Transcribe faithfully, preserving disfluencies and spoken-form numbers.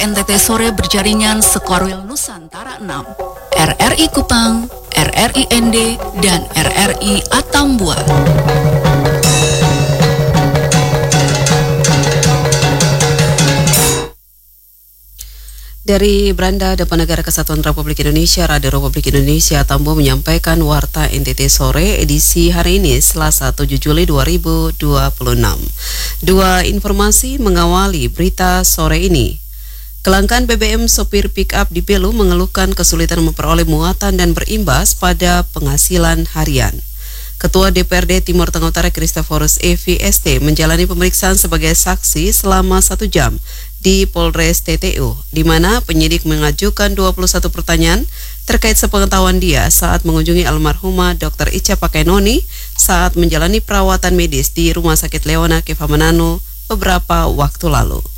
N T T Sore berjaringan Sekorwil Nusantara enam, R R I Kupang, R R I N D, dan R R I Atambua. Dari Beranda Depan Negara Kesatuan Republik Indonesia, Radio Republik Indonesia Tambo menyampaikan Warta N T T Sore edisi hari ini Selasa tujuh Juli dua ribu dua puluh enam. Dua informasi mengawali berita sore ini. Kelangkaan B B M sopir pick-up di Belu mengeluhkan kesulitan memperoleh muatan dan berimbas pada penghasilan harian. Ketua D P R D Timur Tengah Utara Christophorus E V S T menjalani pemeriksaan sebagai saksi selama satu jam di Polres T T U, di mana penyidik mengajukan dua puluh satu pertanyaan terkait sepengetahuan dia saat mengunjungi almarhumah Dokter Ica Pakenoni saat menjalani perawatan medis di Rumah Sakit Leona Keva Manado beberapa waktu lalu.